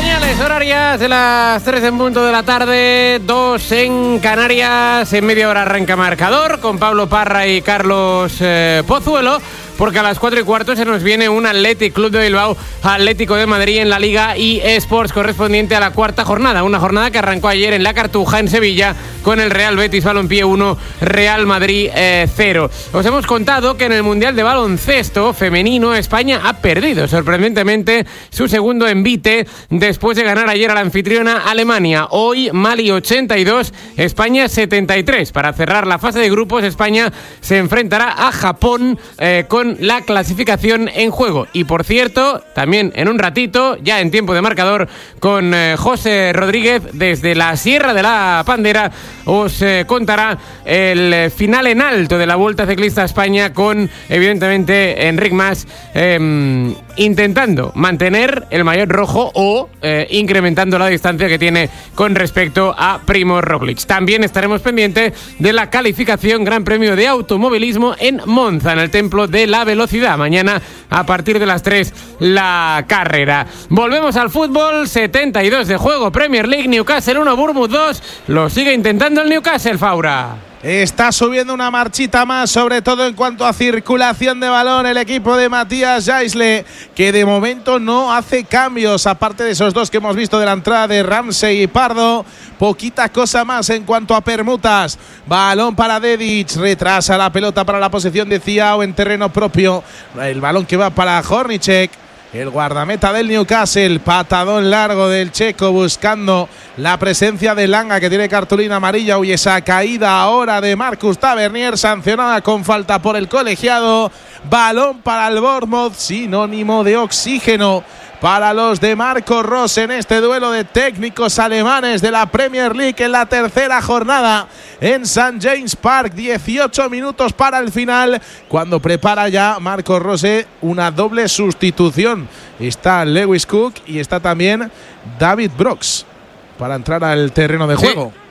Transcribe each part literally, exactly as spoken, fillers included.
Señales horarias de las tres en punto de la tarde, dos en Canarias. En media hora arranca marcador con Pablo Parra y Carlos eh, Pozuelo, porque a las cuatro y cuarto se nos viene un Athletic Club de Bilbao Atlético de Madrid en la Liga eSports, correspondiente a la cuarta jornada. Una jornada que arrancó ayer en la Cartuja, en Sevilla, con el Real Betis Balompié uno, Real Madrid cero. Eh, Os hemos contado que en el Mundial de Baloncesto Femenino España ha perdido sorprendentemente su segundo envite después de ganar ayer a la anfitriona Alemania. Hoy Mali ochenta y dos, España setenta y tres. Para cerrar la fase de grupos, España se enfrentará a Japón eh, con la clasificación en juego. Y por cierto, también en un ratito, ya en tiempo de marcador, con eh, José Rodríguez desde la Sierra de la Pandera, os eh, contará el final en alto de la Vuelta Ciclista a España, con evidentemente Enric Mas eh, intentando mantener el maillot rojo o eh, incrementando la distancia que tiene con respecto a Primož Roglič. También estaremos pendientes de la calificación Gran Premio de Automovilismo en Monza, en el Templo de la Velocidad. Mañana a partir de las tres la carrera. Volvemos al fútbol. Setenta y dos de juego, Premier League, Newcastle uno, Bournemouth dos. Lo sigue intentando el Newcastle, Faura. Está subiendo una marchita más, sobre todo en cuanto a circulación de balón, el equipo de Matías Jaisle, que de momento no hace cambios, aparte de esos dos que hemos visto de la entrada de Ramsey y Pardo. Poquita cosa más en cuanto a permutas. Balón para Dedic, retrasa la pelota para la posesión de Thiago en terreno propio. El balón que va para Hornicek, el guardameta del Newcastle. Patadón largo del checo buscando la presencia de Langa, que tiene cartulina amarilla. Uy, esa caída ahora de Marcus Tavernier, sancionada con falta por el colegiado. Balón para el Bournemouth, sinónimo de oxígeno para los de Marco Rose en este duelo de técnicos alemanes de la Premier League en la tercera jornada en Saint James Park. dieciocho minutos para el final, cuando prepara ya Marco Rose una doble sustitución. Está Lewis Cook y está también David Brooks para entrar al terreno de juego. Sí.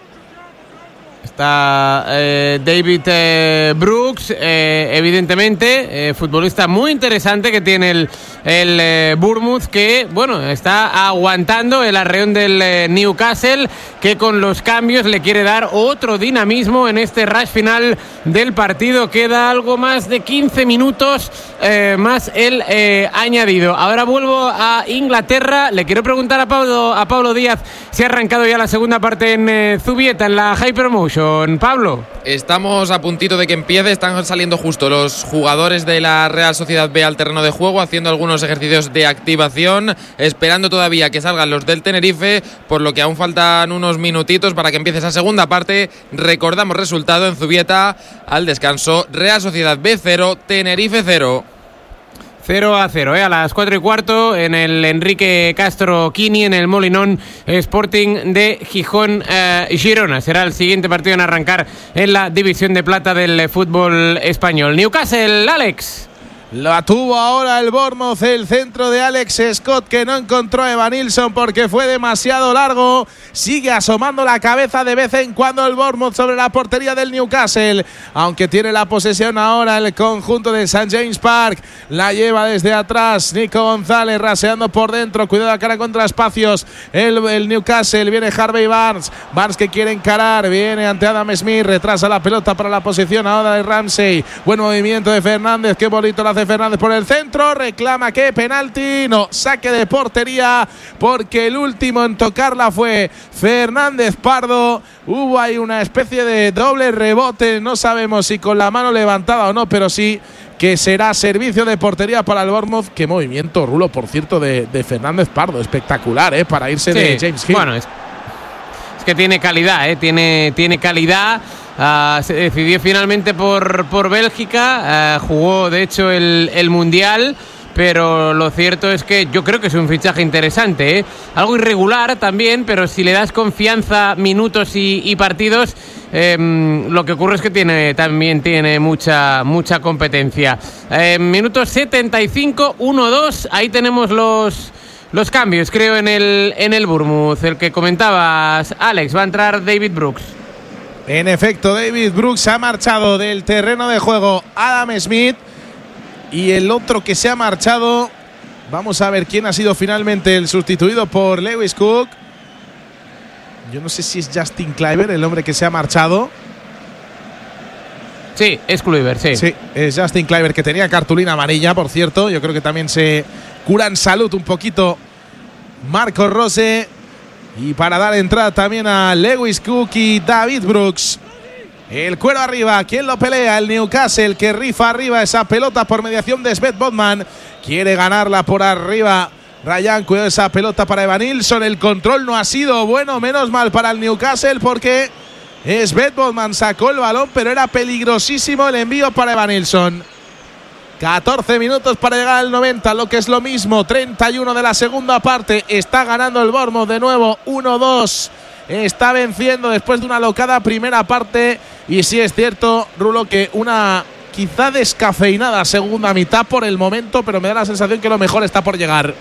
Está eh, David eh, Brooks, eh, evidentemente, eh, futbolista muy interesante que tiene el, el eh, Bournemouth, que bueno, está aguantando el arreón del eh, Newcastle, que con los cambios le quiere dar otro dinamismo en este rush final del partido. Queda algo más de quince minutos eh, más el eh, añadido. Ahora vuelvo a Inglaterra. Le quiero preguntar a Pablo, a Pablo Díaz si ha arrancado ya la segunda parte en eh, Zubieta, en la Hypermotion. Pablo, estamos a puntito de que empiece. Están saliendo justo los jugadores de la Real Sociedad B al terreno de juego, haciendo algunos ejercicios de activación, esperando todavía que salgan los del Tenerife, por lo que aún faltan unos minutitos para que empiece esa segunda parte. Recordamos resultado en Zubieta al descanso: Real Sociedad B cero, Tenerife cero. cero a cero, ¿eh? A las cuatro y cuarto en el Enrique Castro Quini, en el Molinón, Sporting de Gijón eh, Girona. Será el siguiente partido en arrancar en la división de plata del fútbol español. Newcastle, Alex. La tuvo ahora el Bournemouth, el centro de Alex Scott, que no encontró a Evanilson porque fue demasiado largo. Sigue asomando la cabeza de vez en cuando el Bournemouth sobre la portería del Newcastle, aunque tiene la posesión ahora el conjunto de Saint James Park. La lleva desde atrás Nico González, raseando por dentro, cuidado a cara contra espacios el, el Newcastle. Viene Harvey Barnes, Barnes que quiere encarar, viene ante Adam Smith, retrasa la pelota para la posición ahora de Ramsey. Buen movimiento de Fernández, qué bonito lo hace Fernández por el centro, reclama que penalti, no, saque de portería, porque el último en tocarla fue Fernández Pardo. Hubo ahí una especie de doble rebote, no sabemos si con la mano levantada o no, pero sí que será servicio de portería para el Bournemouth. Qué movimiento, Rulo, por cierto, de, de Fernández Pardo, espectacular, ¿eh? Para irse sí, de James Hill. Bueno, es, es que tiene calidad, ¿eh? Tiene, tiene calidad. Uh, se decidió finalmente por, por Bélgica, uh, jugó de hecho el, el Mundial, pero lo cierto es que yo creo que es un fichaje interesante, ¿eh? Algo irregular también, pero si le das confianza, minutos y, y partidos, eh, lo que ocurre es que tiene también tiene mucha mucha competencia. Eh, minutos setenta y cinco, uno dos, ahí tenemos los los cambios, creo, en el, en el Bournemouth. El que comentabas, Alex, va a entrar David Brooks. En efecto, David Brooks ha marchado del terreno de juego, Adam Smith, y el otro que se ha marchado Vamos a ver quién ha sido finalmente el sustituido por Lewis Cook. Yo no sé si es Justin Kluivert el hombre que se ha marchado. Sí, es Kluivert, sí. Sí, es Justin Kluivert, que tenía cartulina amarilla, por cierto. Yo creo que también se cura en salud un poquito Marco Rose. Y para dar entrada también a Lewis Cook y David Brooks. El cuero arriba, ¿quién lo pelea? El Newcastle, que rifa arriba esa pelota por mediación de Sven Botman. Quiere ganarla por arriba. Ryan, cuidado esa pelota para Evanilson. El control no ha sido bueno, menos mal para el Newcastle, porque Sven Botman sacó el balón, pero era peligrosísimo el envío para Evanilson. catorce minutos para llegar al noventa, lo que es lo mismo. treinta y uno de la segunda parte. Está ganando el Bournemouth de nuevo, uno dos. Está venciendo después de una locada primera parte. Y sí es cierto, Rulo, que una quizá descafeinada segunda mitad por el momento, pero me da la sensación que lo mejor está por llegar.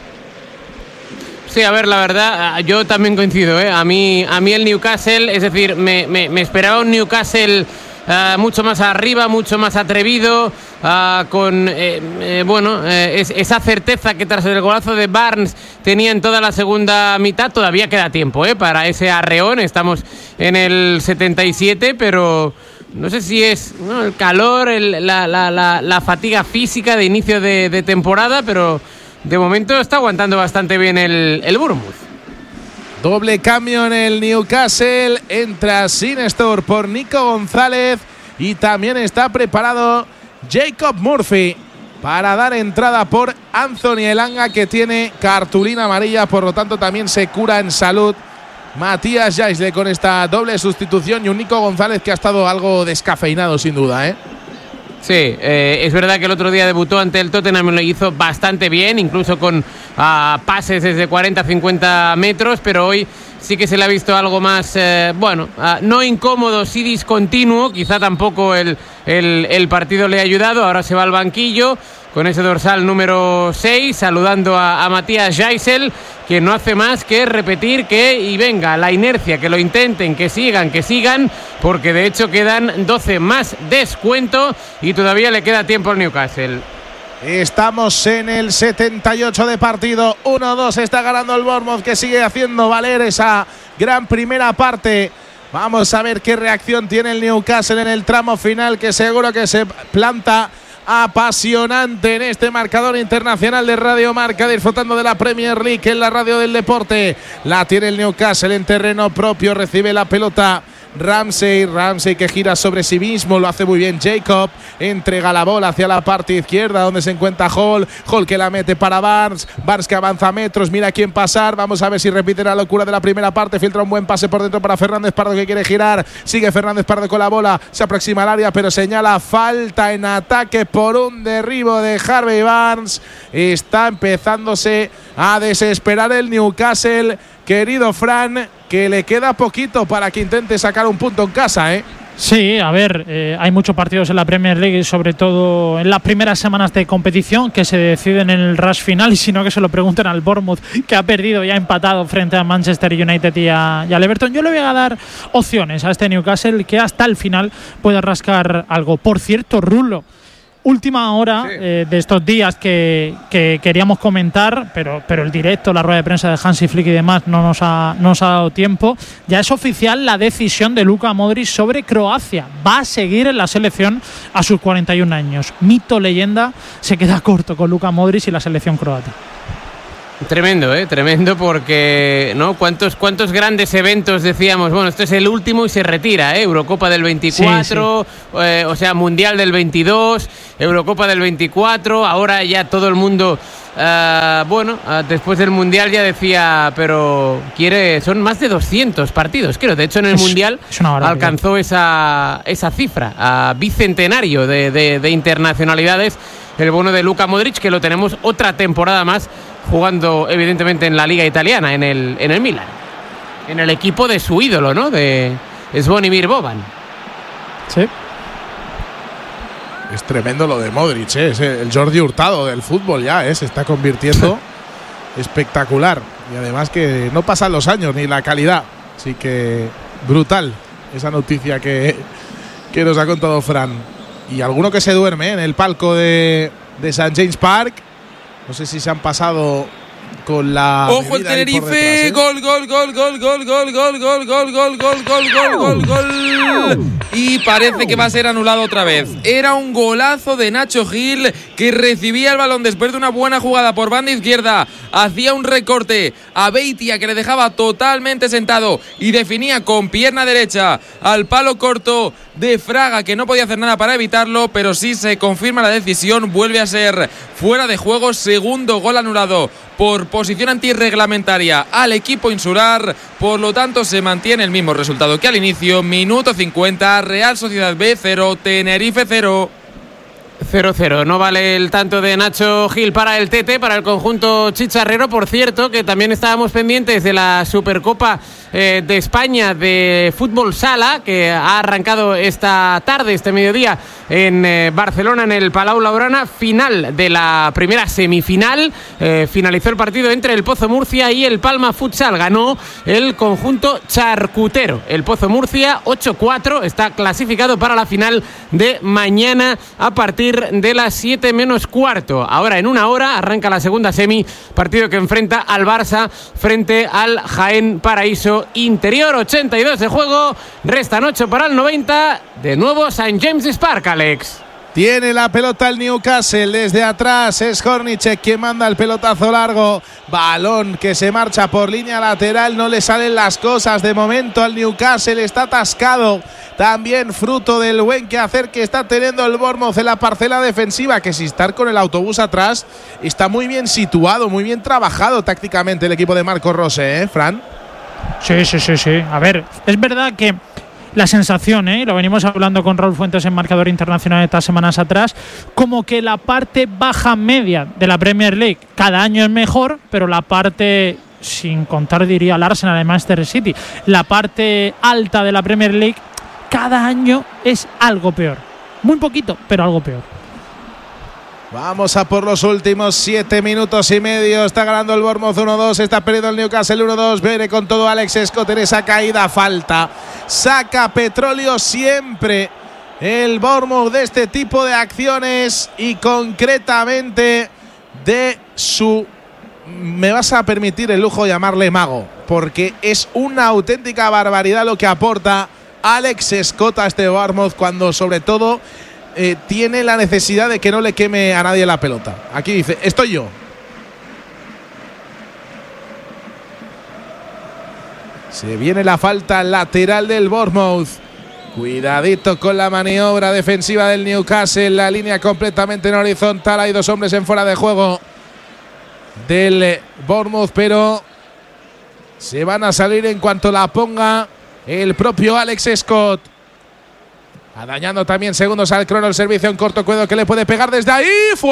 Sí, a ver, la verdad, yo también coincido, ¿eh? A mí, a mí el Newcastle, es decir, me, me, me esperaba un Newcastle Uh, mucho más arriba, mucho más atrevido, uh, con eh, eh, bueno eh, es, esa certeza que tras el golazo de Barnes tenía en toda la segunda mitad. Todavía queda tiempo eh, para ese arreón. Estamos en el setenta y siete, pero no sé si es ¿no? el calor, el, la, la, la, la fatiga física de inicio de, de temporada, pero de momento está aguantando bastante bien el, el Bournemouth. Doble cambio en el Newcastle. Entra Sinestor por Nico González. Y también está preparado Jacob Murphy para dar entrada por Anthony Elanga, que tiene cartulina amarilla. Por lo tanto, también se cura en salud Matías Jaisle con esta doble sustitución. Y un Nico González que ha estado algo descafeinado, sin duda, ¿eh? Sí, eh, es verdad que el otro día debutó ante el Tottenham y lo hizo bastante bien, incluso con uh, pases desde cuarenta a cincuenta metros, pero hoy sí que se le ha visto algo más, eh, bueno, uh, no incómodo, sí discontinuo. Quizá tampoco el, el, el partido le ha ayudado. Ahora se va al banquillo con ese dorsal número seis, saludando a, a Matías Jaisle, que no hace más que repetir que, y venga, la inercia, que lo intenten, que sigan, que sigan, porque de hecho quedan doce más descuento y todavía le queda tiempo al Newcastle. Estamos en el setenta y ocho de partido, uno dos, está ganando el Bournemouth, que sigue haciendo valer esa gran primera parte. Vamos a ver qué reacción tiene el Newcastle en el tramo final, que seguro que se planta apasionante en este marcador internacional de Radio Marca, disfrutando de la Premier League en la radio del deporte. La tiene el Newcastle en terreno propio, recibe la pelota Ramsey, Ramsey que gira sobre sí mismo, lo hace muy bien Jacob, entrega la bola hacia la parte izquierda donde se encuentra Hall, Hall que la mete para Barnes, Barnes que avanza metros, mira a quién pasar, vamos a ver si repite la locura de la primera parte, filtra un buen pase por dentro para Fernández Pardo, que quiere girar, sigue Fernández Pardo con la bola, se aproxima al área pero señala falta en ataque por un derribo de Harvey Barnes. Está empezándose a desesperar el Newcastle, querido Fran, que le queda poquito para que intente sacar un punto en casa, ¿eh? Sí, a ver, eh, hay muchos partidos en la Premier League, sobre todo en las primeras semanas de competición, que se deciden en el rush final, y si no, que se lo pregunten al Bournemouth, que ha perdido y ha empatado frente a Manchester United y, a, y al Everton. Yo le voy a dar opciones a este Newcastle, que hasta el final puede rascar algo. Por cierto, Rulo, última hora sí. eh, de estos días que, que queríamos comentar, pero, pero el directo, la rueda de prensa de Hansi Flick y demás no nos, ha, no nos ha dado tiempo. Ya es oficial la decisión de Luka Modric sobre Croacia. Va a seguir en la selección a sus cuarenta y un años. Mito leyenda se queda corto con Luka Modric y la selección croata. Tremendo, ¿eh? Tremendo, porque ¿no? ¿Cuántos, cuántos grandes eventos decíamos? Bueno, esto es el último y se retira, ¿eh? Eurocopa del veinticuatro, sí, sí. Eh, o sea, Mundial del veintidós, Eurocopa del veinticuatro, ahora ya todo el mundo, uh, bueno, uh, después del Mundial ya decía, pero quiere, son más de doscientos partidos, creo. De hecho, en el es, Mundial es alcanzó esa, esa cifra, uh, bicentenario de, de, de internacionalidades, el bono de Luka Modric, que lo tenemos otra temporada más jugando evidentemente en la liga italiana, en el en el Milan, en el equipo de su ídolo, ¿no? De Zvonimir Boban. Sí. Es tremendo lo de Modric, ¿eh? Es el Jordi Hurtado del fútbol ya, ¿eh? Se está convirtiendo espectacular. Y además que no pasan los años ni la calidad. Así que brutal esa noticia que, que nos ha contado Fran. Y alguno que se duerme, ¿eh? En el palco de, de Saint James Park. No sé si se han pasado con la. Ojo el Tenerife, gol, gol, gol, gol, gol, gol, gol, gol, gol, gol, gol, gol, gol, gol, gol. Y parece que va a ser anulado otra vez. Era un golazo de Nacho Gil, que recibía el balón después de una buena jugada por banda izquierda. Hacía un recorte a Beitia, que le dejaba totalmente sentado, y definía con pierna derecha al palo corto de Fraga, que no podía hacer nada para evitarlo, pero sí se confirma la decisión. Vuelve a ser fuera de juego. Segundo gol anulado por posición antirreglamentaria al equipo insular. Por lo tanto, se mantiene el mismo resultado que al inicio. Minuto cincuenta, Real Sociedad B cero, Tenerife cero. cero cero. No vale el tanto de Nacho Gil para el Tete, para el conjunto chicharrero. Por cierto, que también estábamos pendientes de la Supercopa eh, de España de fútbol sala, que ha arrancado esta tarde, este mediodía, en eh, Barcelona, en el Palau Blaugrana. Final de la primera semifinal. Eh, finalizó el partido entre el Pozo Murcia y el Palma Futsal. Ganó el conjunto charcutero. El Pozo Murcia ocho cuatro está clasificado para la final de mañana a partir de las siete menos cuarto. Ahora en una hora arranca la segunda semi, partido que enfrenta al Barça frente al Jaén Paraíso Interior. Ochenta y dos de juego, restan ocho para el noventa. De nuevo Saint James's Park, Alex. Tiene la pelota el Newcastle desde atrás. Es Hornicek quien manda el pelotazo largo. Balón que se marcha por línea lateral. No le salen las cosas de momento al Newcastle. Está atascado. También fruto del buen quehacer que está teniendo el Bournemouth en la parcela defensiva. Que sin estar con el autobús atrás, está muy bien situado, muy bien trabajado tácticamente el equipo de Marco Rose, ¿eh, Fran? Sí, sí, sí, sí. A ver, es verdad que la sensación, ¿eh? Lo venimos hablando con Raúl Fuentes en Marcador Internacional estas semanas atrás, como que la parte baja media de la Premier League cada año es mejor, pero la parte, sin contar diría el Arsenal de Manchester City, la parte alta de la Premier League cada año es algo peor. Muy poquito, pero algo peor. Vamos a por los últimos siete minutos y medio. Está ganando el Bournemouth uno dos. Está perdiendo el Newcastle uno dos. Viene con todo Alex Scott en esa caída. Falta. Saca petróleo siempre el Bournemouth de este tipo de acciones, y concretamente de su... Me vas a permitir el lujo de llamarle mago, porque es una auténtica barbaridad lo que aporta Alex Scott a este Bournemouth, cuando sobre todo Eh, tiene la necesidad de que no le queme a nadie la pelota. Aquí dice, estoy yo. Se viene la falta lateral del Bournemouth. Cuidadito con la maniobra defensiva del Newcastle. La línea completamente en horizontal. Hay dos hombres en fuera de juego del Bournemouth, pero se van a salir en cuanto la ponga el propio Alex Scott. Dañando también segundos al crono el servicio en corto cuedo que le puede pegar desde ahí.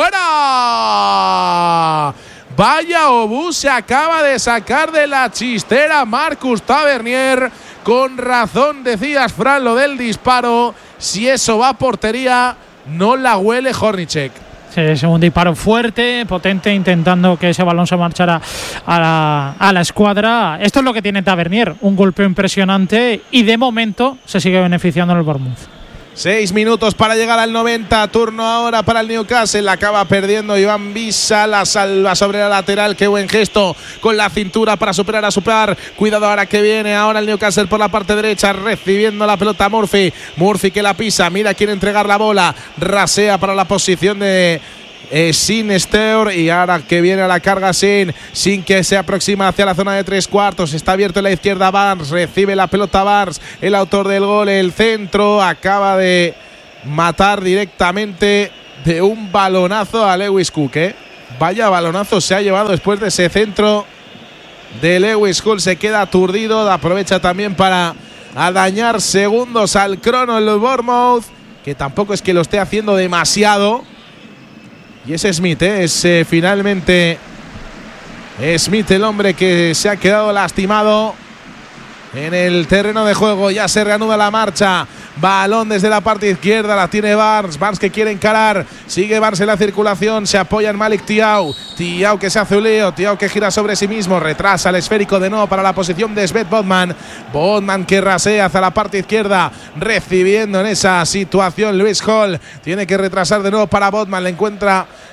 ¡Fuera! Vaya obús se acaba de sacar de la chistera Marcus Tavernier. Con razón decías, Fran, lo del disparo. Si eso va a portería, no la huele Hornicek. Sí, es un disparo fuerte, potente, intentando que ese balón se marchara a la, a la escuadra. Esto es lo que tiene Tavernier, un golpeo impresionante, y de momento se sigue beneficiando en el Bournemouth. Seis minutos para llegar al noventa. Turno ahora para el Newcastle. La acaba perdiendo Iván Visa. La salva sobre la lateral. Qué buen gesto con la cintura para superar a superar. Cuidado ahora que viene. Ahora el Newcastle por la parte derecha. Recibiendo la pelota Murphy. Murphy que la pisa. Mira quiere entregar la bola. Rasea para la posición de Eh, sin Steur, y ahora que viene a la carga Sin, Sin que se aproxima hacia la zona de tres cuartos. Está abierto en la izquierda Barnes, recibe la pelota Barnes, el autor del gol, el centro, acaba de matar directamente de un balonazo a Lewis Cook, ¿eh? Vaya balonazo se ha llevado después de ese centro de Lewis Cook. Se queda aturdido, aprovecha también para a dañar segundos al crono el Bournemouth, que tampoco es que lo esté haciendo demasiado. Y es Smith, ¿eh? es eh, finalmente Smith el hombre que se ha quedado lastimado en el terreno de juego. Ya se reanuda la marcha. Balón desde la parte izquierda, la tiene Barnes. Barnes que quiere encarar. Sigue Barnes en la circulación. Se apoya en Malik Tiao. Tiao que se hace un lío. Tiao que gira sobre sí mismo. Retrasa el esférico de nuevo para la posición de Svet Botman. Botman que rasea hacia la parte izquierda. Recibiendo en esa situación Luis Hall. Tiene que retrasar de nuevo para Botman. Le encuentra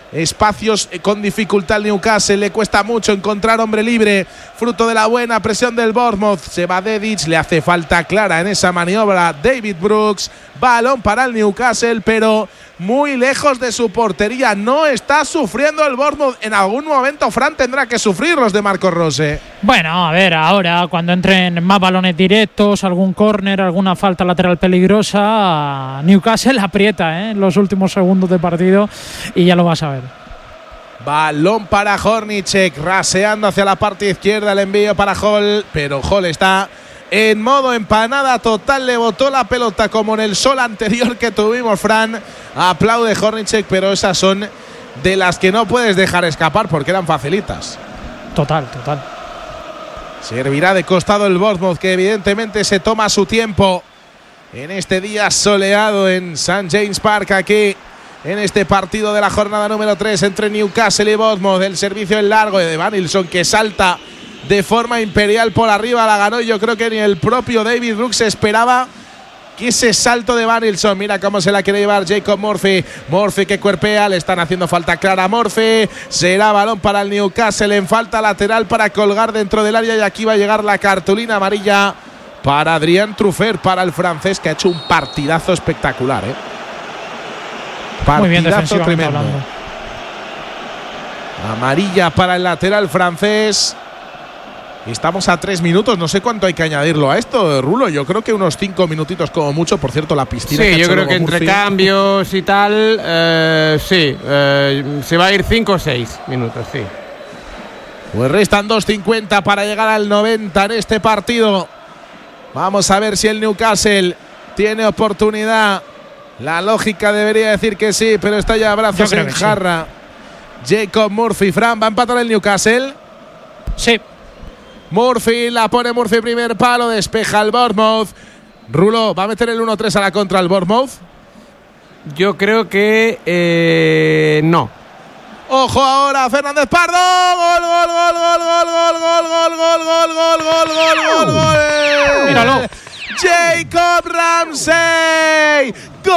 espacios con dificultad al Newcastle. Le cuesta mucho encontrar hombre libre, fruto de la buena presión del Bournemouth. Se va Dedic, le hace falta clara en esa maniobra David Brooks. Balón para el Newcastle, pero muy lejos de su portería. No está sufriendo el Bournemouth. En algún momento Fran tendrá que sufrir los de Marcos Rose. Bueno, a ver, ahora cuando entren más balones directos, algún córner, alguna falta lateral peligrosa, Newcastle aprieta ¿eh? en los últimos segundos de partido y ya lo vas a ver. Balón para Hornicek, raseando hacia la parte izquierda, el envío para Hall, pero Hall está en modo empanada total, le botó la pelota como en el sol anterior que tuvimos, Fran. Aplaude Hornicek, pero esas son de las que no puedes dejar escapar porque eran facilitas. Total, total. Servirá de costado el Bournemouth, que evidentemente se toma su tiempo en este día soleado en Saint James Park, aquí en este partido de la jornada número tres entre Newcastle y Bournemouth. El servicio en largo de Vanilson, que salta de forma imperial por arriba, la ganó. Yo creo que ni el propio David Brooks esperaba que ese salto de Vanilson. Mira cómo se la quiere llevar Jacob Murphy. Murphy que cuerpea, le están haciendo falta clara a Murphy. Será balón para el Newcastle en falta lateral para colgar dentro del área, y aquí va a llegar la cartulina amarilla para Adrien Truffert, para el francés, que ha hecho un partidazo espectacular, ¿eh? Partidazo muy bien defensivamente tremendo. hablando. Amarilla para el lateral francés. Estamos a tres minutos, no sé cuánto hay que añadirlo a esto, Rulo. Yo creo que unos cinco minutitos como mucho. Por cierto, la piscina. Sí, que yo creo que entre Murphy, cambios y tal, eh, sí, eh, se va a ir cinco o seis minutos, sí. Pues restan dos cincuenta para llegar al noventa en este partido. Vamos a ver si el Newcastle tiene oportunidad. La lógica debería decir que sí, pero está ya brazos en jarra. Sí. Jacob Murphy, Fran, ¿va a empatar el Newcastle? Sí. Murphy, la pone Murphy, primer palo, despeja el Bournemouth. Rulo, ¿va a meter el uno tres a la contra el Bournemouth? Yo creo que eh, no. Ojo ahora, Fernández Pardo. Gol, gol, gol, gol, gol, gol, gol, gol, gol, gol, gol, gol, gol, gol. Míralo. Jacob Ramsey.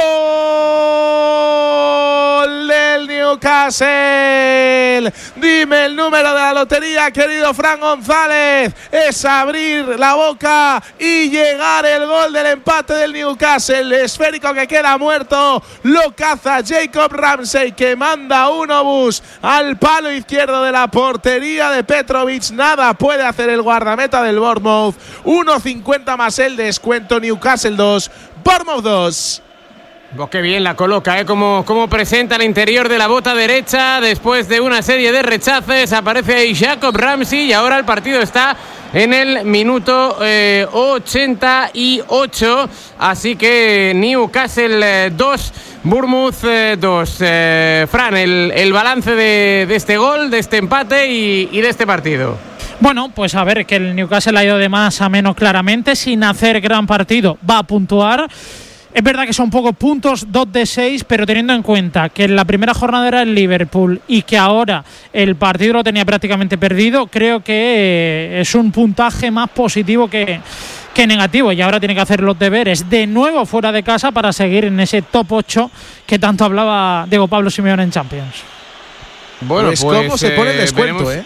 Gol del Newcastle. Dime el número de la lotería, querido Fran González. Es abrir la boca y llegar el gol del empate del Newcastle. El esférico que queda muerto lo caza Jacob Ramsey, que manda un obús al palo izquierdo de la portería de Petrovic. Nada puede hacer el guardameta del Bournemouth. uno cincuenta más el descuento. Newcastle dos, Bournemouth dos. Oh, qué bien la coloca, ¿eh? Como, como presenta el interior de la bota derecha después de una serie de rechaces. Aparece ahí Jacob Ramsey y ahora el partido está en el minuto eh, ochenta y ocho. Así que Newcastle eh, dos, Bournemouth eh, dos. Eh, Fran, el, el balance de, de este gol, de este empate y, y de este partido. Bueno, pues a ver, que el Newcastle ha ido de más a menos claramente, sin hacer gran partido, va a puntuar. Es verdad que son pocos puntos, dos de seis, pero teniendo en cuenta que en la primera jornada era el Liverpool y que ahora el partido lo tenía prácticamente perdido, creo que es un puntaje más positivo que, que negativo, y ahora tiene que hacer los deberes de nuevo fuera de casa para seguir en ese top ocho que tanto hablaba Diego Pablo Simeone en Champions. Bueno, pues, pues cómo se pone el descuento, veremos. ¿eh?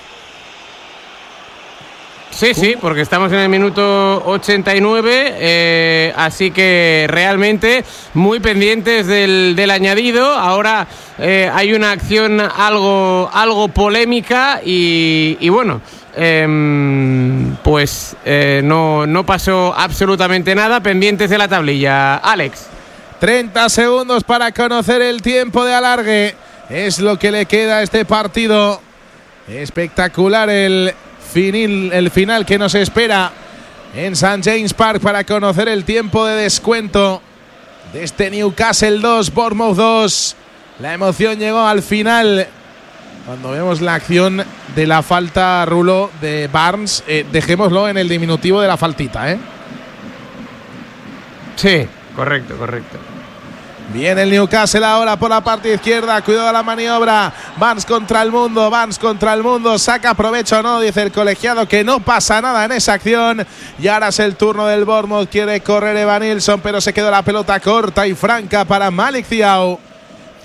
Sí, sí, porque estamos en el minuto ochenta y nueve, eh, así que realmente muy pendientes del, del añadido. Ahora eh, hay una acción algo, algo polémica y, y bueno, eh, pues eh, no, no pasó absolutamente nada. Pendientes de la tablilla. Alex. treinta segundos para conocer el tiempo de alargue. Es lo que le queda a este partido. Espectacular el... Finil, el final que nos espera en Saint James Park para conocer el tiempo de descuento de este Newcastle dos, Bournemouth dos. La emoción llegó al final cuando vemos la acción de la falta, Rulo, de Barnes. Eh, dejémoslo en el diminutivo de la faltita, ¿eh? Sí, correcto, correcto. Viene el Newcastle ahora por la parte izquierda. Cuidado a la maniobra. Barnes contra el mundo. Barnes contra el mundo. Saca provecho o no, dice el colegiado, que no pasa nada en esa acción. Y ahora es el turno del Bournemouth. Quiere correr Evanilson, pero se quedó la pelota corta y franca para Malik Thiaw.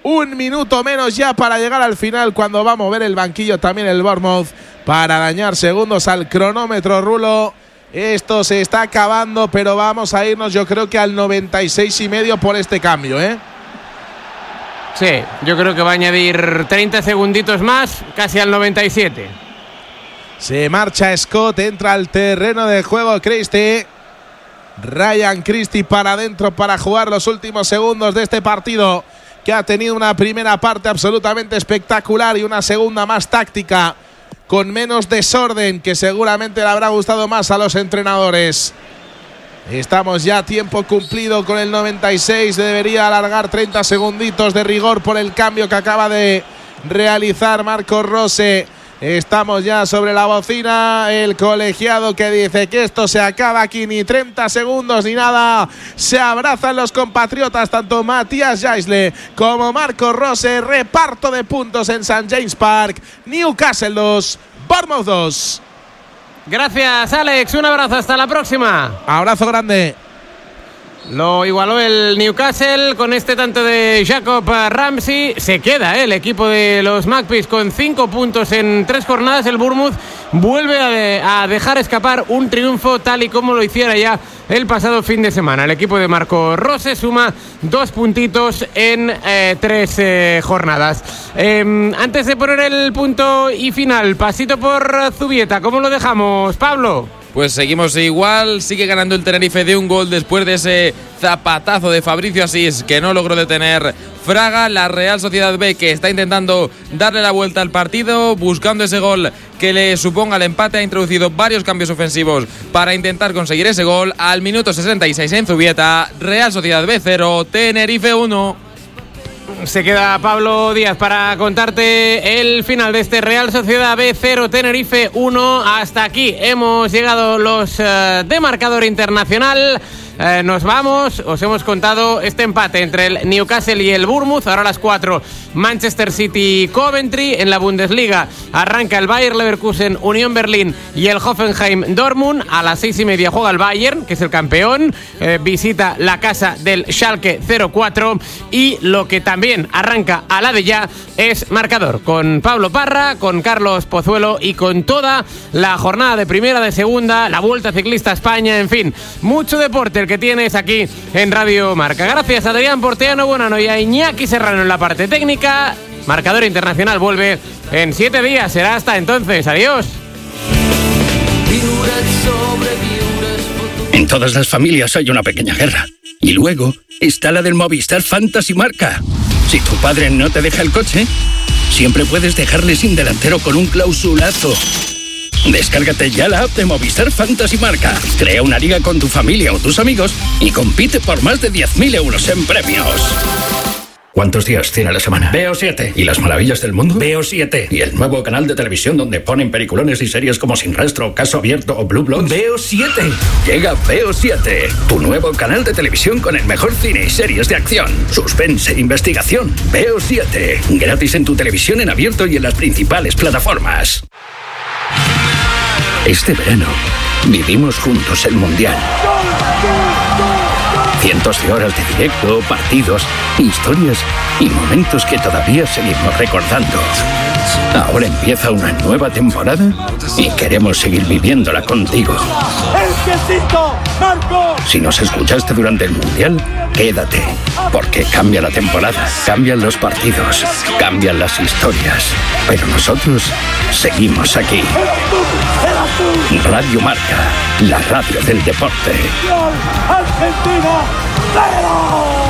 Un minuto menos ya para llegar al final, cuando va a mover el banquillo también el Bournemouth para dañar segundos al cronómetro. Rulo, esto se está acabando, pero vamos a irnos yo creo que al noventa y seis y medio por este cambio, ¿eh? Sí, yo creo que va a añadir treinta segunditos más, casi al noventa y siete. Se marcha Scott, entra al terreno de juego Christie. Ryan Christie para adentro para jugar los últimos segundos de este partido, que ha tenido una primera parte absolutamente espectacular y una segunda más táctica, con menos desorden, que seguramente le habrá gustado más a los entrenadores. Estamos ya a tiempo cumplido con el noventa y seis. Debería alargar treinta segunditos de rigor por el cambio que acaba de realizar Marco Rose. Estamos ya sobre la bocina. El colegiado que dice que esto se acaba aquí, ni treinta segundos ni nada. Se abrazan los compatriotas, tanto Matías Jaisle como Marco Rose. Reparto de puntos en Saint James Park. Newcastle dos, Bournemouth dos. Gracias, Alex. Un abrazo. Hasta la próxima. Abrazo grande. Lo igualó el Newcastle con este tanto de Jacob Ramsey. Se queda ¿eh? el equipo de los Magpies con cinco puntos en tres jornadas. El Bournemouth vuelve a, de, a dejar escapar un triunfo tal y como lo hiciera ya el pasado fin de semana. El equipo de Marco Rose suma dos puntitos en eh, tres eh, jornadas. Eh, antes de poner el punto y final, pasito por Zubieta. ¿Cómo lo dejamos, Pablo? Pues seguimos igual, sigue ganando el Tenerife de un gol después de ese zapatazo de Fabricio Asís que no logró detener Fraga. La Real Sociedad B, que está intentando darle la vuelta al partido, buscando ese gol que le suponga el empate, ha introducido varios cambios ofensivos para intentar conseguir ese gol. Al minuto sesenta y seis en Zubieta, Real Sociedad B cero, Tenerife uno. Se queda Pablo Díaz para contarte el final de este Real Sociedad B cero, Tenerife uno. Hasta aquí hemos llegado los uh, de marcador internacional. Eh, nos vamos, os hemos contado este empate entre el Newcastle y el Bournemouth. Ahora a las cuatro, Manchester City Coventry. En la Bundesliga arranca el Bayer Leverkusen Unión Berlín y el Hoffenheim Dortmund. A las seis y media juega el Bayern, que es el campeón, eh, visita la casa del Schalke cero cuatro. Y lo que también arranca a la de ya es marcador, con Pablo Parra, con Carlos Pozuelo y con toda la jornada de primera, de segunda, la Vuelta Ciclista a España, en fin, mucho deporte el que tienes aquí en Radio Marca. Gracias a Adrián Porteano Bonano y a Iñaki Serrano en la parte técnica. Marcador Internacional vuelve en siete días. Será hasta entonces. Adiós. En todas las familias hay una pequeña guerra. Y luego está la del Movistar Fantasy Marca. Si tu padre no te deja el coche, siempre puedes dejarle sin delantero con un clausulazo. Descárgate ya la app de Movistar Fantasy Marca. Crea una liga con tu familia o tus amigos y compite por más de diez mil euros en premios. ¿Cuántos días tiene la semana? Veo siete. ¿Y las maravillas del mundo? Veo siete. ¿Y el nuevo canal de televisión donde ponen peliculones y series como Sin Rastro, Caso Abierto o Blue Bloods? Veo siete. Llega Veo siete, tu nuevo canal de televisión con el mejor cine y series de acción, suspense e investigación. Veo siete. Gratis en tu televisión en abierto y en las principales plataformas. Este verano vivimos juntos el Mundial. Cientos de horas de directo, partidos, historias y momentos que todavía seguimos recordando. Ahora empieza una nueva temporada y queremos seguir viviéndola contigo. ¡El quesito, Marco! Si nos escuchaste durante el Mundial, quédate, porque cambia la temporada, cambian los partidos, cambian las historias, pero nosotros seguimos aquí. Radio Marca, la radio del deporte. ¡Argentina, cero!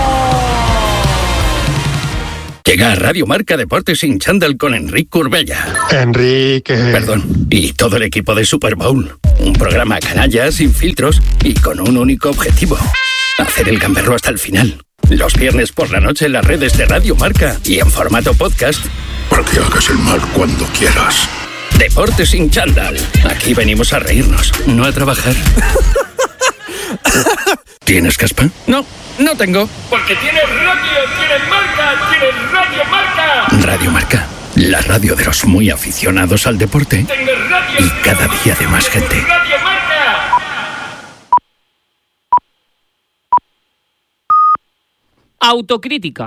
Llega a Radio Marca Deportes sin chándal con Enrique Curbella. Enrique. Perdón. Y todo el equipo de Super Bowl. Un programa canalla, sin filtros y con un único objetivo: hacer el gamberro hasta el final. Los viernes por la noche en las redes de Radio Marca y en formato podcast. Para que hagas el mal cuando quieras. Deportes sin chándal. Aquí venimos a reírnos, no a trabajar. ¿Tienes caspa? No, no tengo. Porque tienes radio, tienes marca, tienes Radio Marca. Radio Marca, la radio de los muy aficionados al deporte. Y cada día de más gente. Radio Marca. Autocrítica.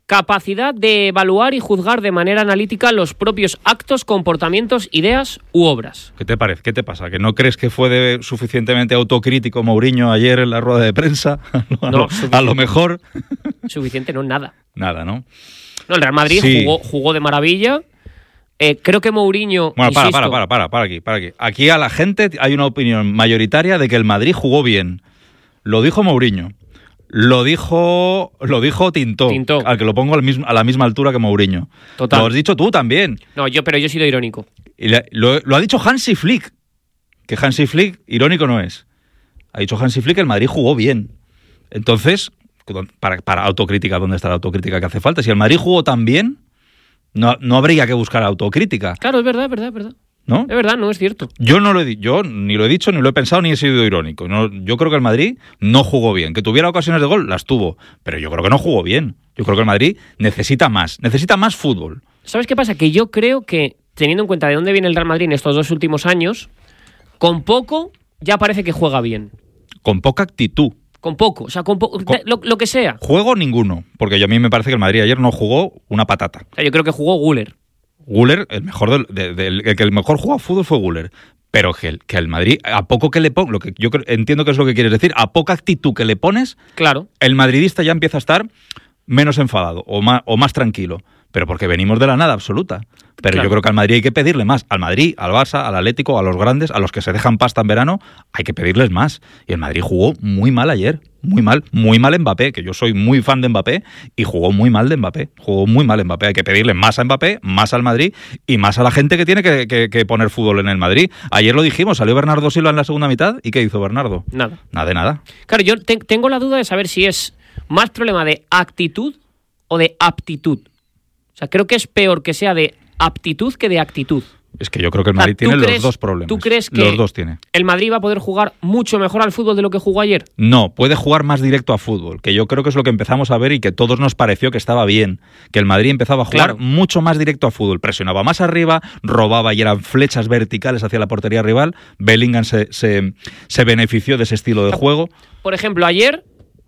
capacidad de evaluar y juzgar de manera analítica los propios actos, comportamientos, ideas u obras. ¿Qué te parece? ¿Qué te pasa? ¿Que no crees que fue de suficientemente autocrítico Mourinho ayer en la rueda de prensa? A, No, lo, a lo mejor... Suficiente, no, nada. Nada, ¿no? No, el Real Madrid Sí. jugó, jugó de maravilla. Eh, creo que Mourinho... Bueno, para, insisto, para, para, para, para aquí, para aquí. Aquí a la gente hay una opinión mayoritaria de que el Madrid jugó bien. Lo dijo Mourinho. Lo dijo lo dijo Tintó, Tintó. al que lo pongo al mismo, a la misma altura que Mourinho. Total. Lo has dicho tú también. No, yo, pero yo he sido irónico. Y le- lo, lo ha dicho Hansi Flick, que Hansi Flick irónico no es. Ha dicho Hansi Flick que el Madrid jugó bien. Entonces, para, para autocrítica, ¿dónde está la autocrítica que hace falta? Si el Madrid jugó tan bien, no, no habría que buscar autocrítica, Claro, es verdad, es verdad, es verdad. ¿no? Es verdad, no es cierto. Yo no lo he di- yo ni lo he dicho, ni lo he pensado, ni he sido irónico. No, yo creo que el Madrid no jugó bien. Que tuviera ocasiones de gol, las tuvo. Pero yo creo que no jugó bien. Yo creo que el Madrid necesita más. Necesita más fútbol. ¿Sabes qué pasa? Que yo creo que, teniendo en cuenta de dónde viene el Real Madrid en estos dos últimos años, con poco ya parece que juega bien. Con poca actitud. Con poco, o sea, con poco, Con- lo, lo que sea. Juego ninguno. Porque yo, a mí me parece que el Madrid ayer no jugó una patata. O sea, yo creo que jugó Güler. Guller, el mejor del, de- del- el que el mejor jugó a fútbol fue Guller. Pero que el, que el Madrid, a poco que le ponga, lo que yo creo- entiendo que es lo que quieres decir, a poca actitud que le pones, Claro. el madridista ya empieza a estar menos enfadado o más, o más tranquilo. Pero porque venimos de la nada absoluta. Pero Claro. yo creo que al Madrid hay que pedirle más. Al Madrid, al Barça, al Atlético, a los grandes, a los que se dejan pasta en verano, hay que pedirles más. Y el Madrid jugó muy mal ayer. Muy mal. Muy mal Mbappé, que yo soy muy fan de Mbappé, y jugó muy mal de Mbappé. Jugó muy mal Mbappé. Hay que pedirle más a Mbappé, más al Madrid y más a la gente que tiene que, que- que poner fútbol en el Madrid. Ayer lo dijimos, salió Bernardo Silva en la segunda mitad. ¿Y qué hizo Bernardo? Nada. Nada de nada. Claro, yo te- tengo la duda de saber si es más problema de actitud o de aptitud. O sea, creo que es peor que sea de aptitud que de actitud. Es que yo creo que el O sea, Madrid ¿tú tiene crees- los dos problemas. ¿Tú crees que Los dos tiene. el Madrid va a poder jugar mucho mejor al fútbol de lo que jugó ayer? No, puede jugar más directo a fútbol, que yo creo que es lo que empezamos a ver y que todos nos pareció que estaba bien, que el Madrid empezaba a jugar Claro. mucho más directo a fútbol, presionaba más arriba, robaba y eran flechas verticales hacia la portería rival. Bellingham se, se, se benefició de ese estilo de juego. Por ejemplo, ayer...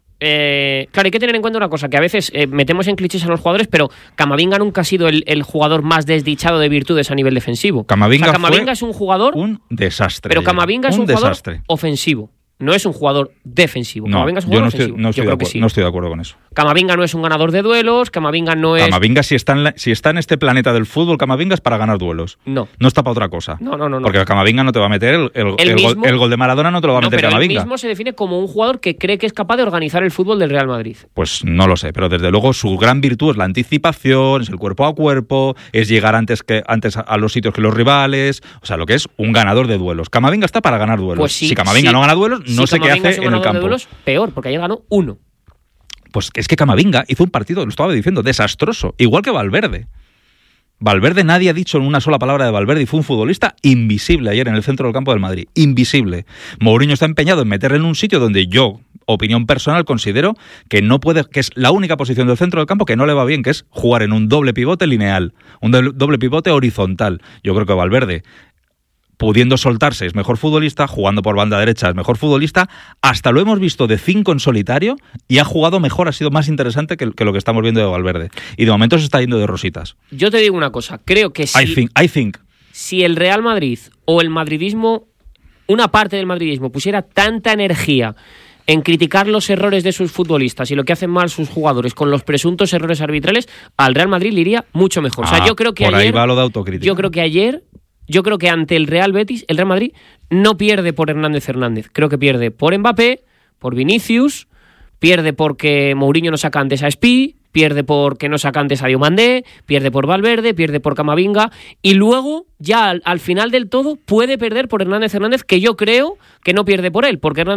eh, claro, hay que tener en cuenta una cosa, que a veces eh, metemos en clichés a los jugadores, pero Camavinga nunca ha sido el, el jugador más desdichado de virtudes a nivel defensivo. Camavinga, O sea, Camavinga fue es un jugador, un desastre. pero ayer. Camavinga es un, jugador desastre. ofensivo. No es un jugador defensivo. No, Camavinga es un yo jugador no estoy, ofensivo. no, estoy Yo de creo que acuerdo, sí. no estoy de acuerdo con eso. Camavinga no es un ganador de duelos, Camavinga no es... Camavinga, si está, en la- si está en este planeta del fútbol, Camavinga es para ganar duelos. No. No está para otra cosa. No, no, no, no. Porque Camavinga no te va a meter el, el, Él el mismo- gol, el gol de Maradona, no te lo va a No, meter pero él Camavinga. mismo se define como un jugador que cree que es capaz de organizar el fútbol del Real Madrid. Pues no lo sé, pero desde luego su gran virtud es la anticipación, es el cuerpo a cuerpo, es llegar antes que antes a, a los sitios que los rivales, o sea, lo que es un ganador de duelos. Camavinga está para ganar duelos. Pues sí, si Camavinga sí. no gana duelos, no Si sé qué Camavinga es hace un en el ganador de campo. duelos, peor, porque ayer ganó uno. Pues es que Camavinga hizo un partido, lo estaba diciendo, desastroso, igual que Valverde. Valverde, nadie ha dicho en una sola palabra de Valverde y fue un futbolista invisible ayer en el centro del campo del Madrid. Invisible. Mourinho está empeñado en meterle en un sitio donde yo, opinión personal, considero que no puede, que es la única posición del centro del campo que no le va bien, que es jugar en un doble pivote lineal, un doble doble pivote horizontal. Yo creo que Valverde, pudiendo soltarse, es mejor futbolista, jugando por banda derecha es mejor futbolista, hasta lo hemos visto de cinco en solitario y ha jugado mejor, ha sido más interesante que, que lo que estamos viendo de Valverde. Y de momento se está yendo de rositas. Yo te digo una cosa, creo que si, I think, I think. si el Real Madrid o el madridismo, una parte del madridismo, pusiera tanta energía en criticar los errores de sus futbolistas y lo que hacen mal sus jugadores con los presuntos errores arbitrales, al Real Madrid le iría mucho mejor. Ah, o sea, yo creo que por ayer, ahí va lo de autocrítica. Yo creo que ayer, yo creo que ante el Real Betis, el Real Madrid no pierde por Hernández Hernández. Creo que pierde por Mbappé, por Vinicius, pierde porque Mourinho no saca antes a Espi, pierde porque no saca antes a Diomandé, pierde por Valverde, pierde por Camavinga y luego ya al, al final del todo puede perder por Hernández Hernández, que yo creo que no pierde por él, porque Hernández